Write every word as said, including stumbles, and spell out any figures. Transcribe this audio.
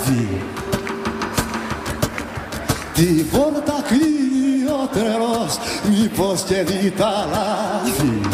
vie. Τη πόρτα κλείνει ο τρελός, μήπως και δει τα λάθη.